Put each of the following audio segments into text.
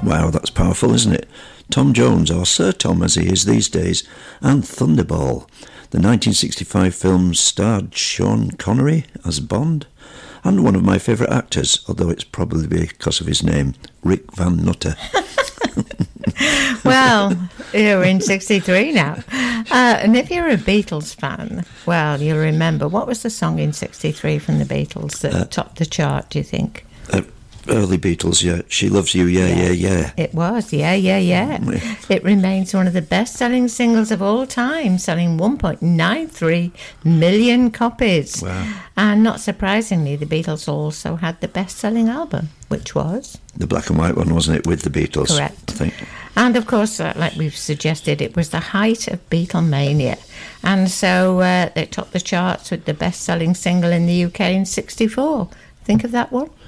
Wow, that's powerful, isn't it? Tom Jones, or Sir Tom as he is these days, and Thunderball. The 1965 film starred Sean Connery as Bond, and one of my favourite actors, although it's probably because of his name, Rick Van Nutter. Well, you're in 63 now. And if you're a Beatles fan, well, you'll remember, what was the song in 63 from the Beatles that topped the chart, do you think? Early Beatles, yeah. She Loves You, yeah. It was, yeah. It remains one of the best-selling singles of all time, selling 1.93 million copies. Wow. And not surprisingly, the Beatles also had the best-selling album, which was... The black and white one, wasn't it, with the Beatles? Correct. I think. And, of course, like we've suggested, it was the height of Beatlemania. And so they topped the charts with the best-selling single in the UK in 64. Think of that one.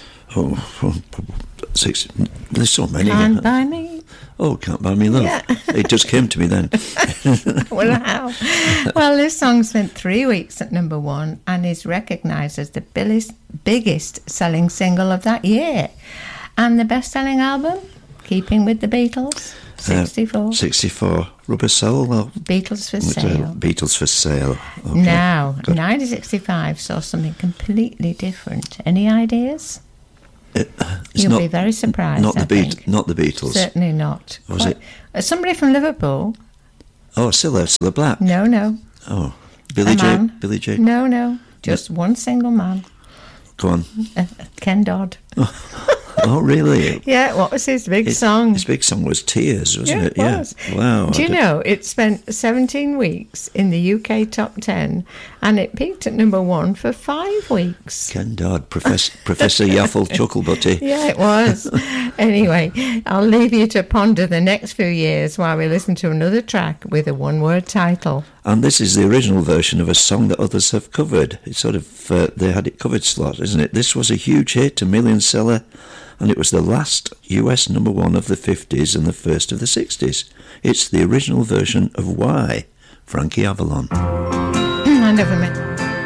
There's so many. Can't Buy Me. Oh, Can't Buy Me Love. Yeah. It just came to me then. Well, how? Well, this song spent 3 weeks at number one and is recognised as the biggest selling single of that year. And the best-selling album, keeping with the Beatles, 64. 64. Rubber Soul? Or Beatles for Sale. Beatles for Sale. Okay. Now, 1965 saw something completely different. Any ideas? You'll be very surprised. Not the Beatles. Certainly not. Was it? Somebody from Liverpool. Oh, Cilla Black. No. Oh, Billy J. No. Just one single man. Go on. Ken Dodd. Oh, really? Yeah, what was his big song? His big song was Tears, wasn't it? Yeah, it was. Wow. Do you know, it spent 17 weeks in the UK top 10 and it peaked at number one for 5 weeks. Ken Dodd, Professor Yaffle Chucklebutty. Yeah, it was. Anyway, I'll leave you to ponder the next few years while we listen to another track with a one-word title. And this is the original version of a song that others have covered. It's sort of, they had it covered slot, isn't it? This was a huge hit, a million seller, and it was the last US number one of the 50s and the first of the 60s. It's the original version of Why, Frankie Avalon. I never met